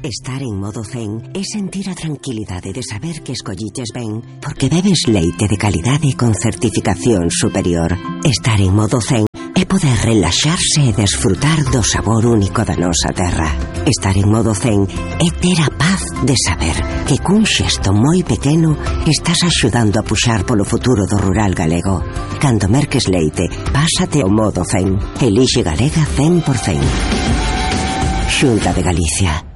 Estar en modo zen é sentir a tranquilidade de saber que escolliches ben porque bebes leite de calidade con certificación superior. Estar en modo zen é poder relaxarse e desfrutar do sabor único da nosa terra. Estar en modo zen é ter a paz de saber que cun xesto moi pequeno estás axudando a puxar polo futuro do rural galego. Cando merques leite, pásate ao modo zen. Elixe Galega 100%. Xunta de Galicia.